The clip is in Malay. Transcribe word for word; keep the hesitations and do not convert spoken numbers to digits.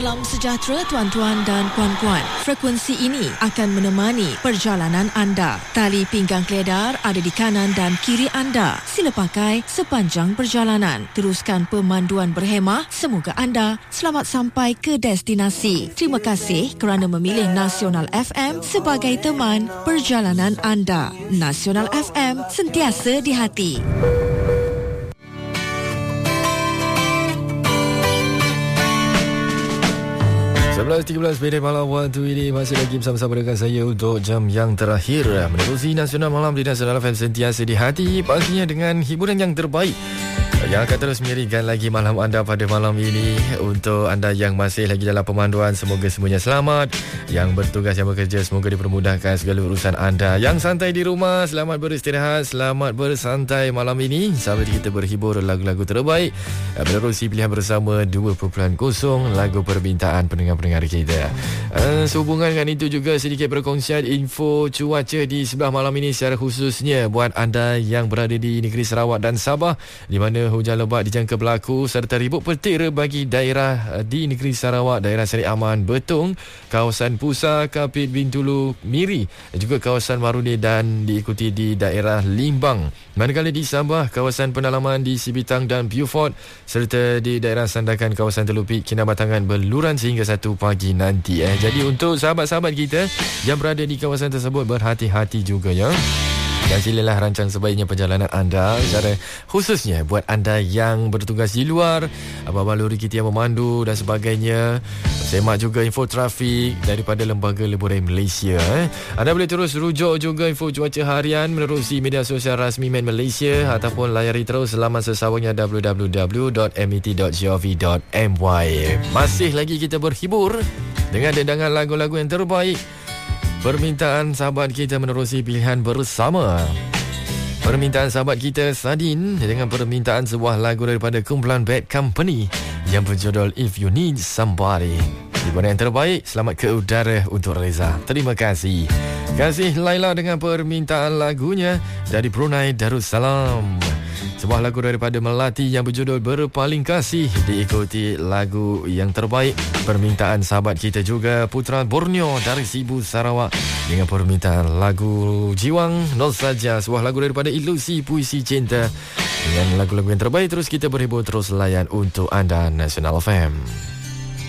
Salam sejahtera tuan-tuan dan puan-puan. Frekuensi ini akan menemani perjalanan anda. Tali pinggang keledar ada di kanan dan kiri anda. Sila pakai sepanjang perjalanan. Teruskan pemanduan berhemah. Semoga anda selamat sampai ke destinasi. Terima kasih kerana memilih Nasional F M sebagai teman perjalanan anda. Nasional F M, sentiasa di hati. sebelas tiga belas minit malam waktu ini masih lagi bersama-sama dengan saya untuk jam yang terakhir menerusi Nasional Malam di Nasional F M, sentiasa di hati, pastinya dengan hiburan yang terbaik yang akan terus menyerikan lagi malam anda pada malam ini. Untuk anda yang masih lagi dalam pemanduan, semoga semuanya selamat. Yang bertugas, yang bekerja, semoga dipermudahkan segala urusan anda. Yang santai di rumah, selamat beristirahat, selamat bersantai malam ini sambil kita berhibur lagu-lagu terbaik menerusi pilihan bersama dua perpuluhan kosong lagu permintaan pendengar-pendengar kita. uh, Sehubungan dengan itu juga sedikit perkongsian info cuaca di sebelah malam ini, secara khususnya buat anda yang berada di negeri Sarawak dan Sabah, di mana hujan lebat dijangka berlaku serta ribut petir bagi daerah di negeri Sarawak, daerah Seri Aman, Betong, kawasan Pusa, Kapit, Bintulu, Miri, juga kawasan Maruni dan diikuti di daerah Limbang. Manakala di Sabah, kawasan pendalaman di Sibitang dan Beaufort serta di daerah Sandakan, kawasan Telupit, Kinabatangan, Beluran sehingga satu pagi nanti. Eh. Jadi untuk sahabat-sahabat kita yang berada di kawasan tersebut, berhati-hati juga ya. Dan silalah rancang sebaiknya perjalanan anda, secara khususnya buat anda yang bertugas di luar, abang-abang lori kita yang memandu dan sebagainya. Semak juga info trafik daripada Lembaga Leburan Malaysia. Eh. Anda boleh terus rujuk juga info cuaca harian menerusi media sosial rasmi Men Malaysia ataupun layari terus laman sesawangnya w w w dot m e t dot gov dot m y. Masih lagi kita berhibur dengan dendangan lagu-lagu yang terbaik. Permintaan sahabat kita menerusi pilihan bersama. Permintaan sahabat kita Sadin dengan permintaan sebuah lagu daripada kumpulan Bad Company yang berjudul If You Need Somebody. Hiburan yang terbaik, selamat ke udara untuk Reza. Terima kasih. Kasih Laila dengan permintaan lagunya dari Brunei Darussalam. Sebuah lagu daripada Melati yang berjudul Berpaling Kasih, diikuti lagu yang terbaik permintaan sahabat kita juga Putra Borneo dari Sibu Sarawak dengan permintaan lagu Jiwang Nostalgia, sebuah lagu daripada Ilusi Puisi Cinta. Dengan lagu-lagu yang terbaik terus kita berhibur, terus layan untuk anda Nasional F M.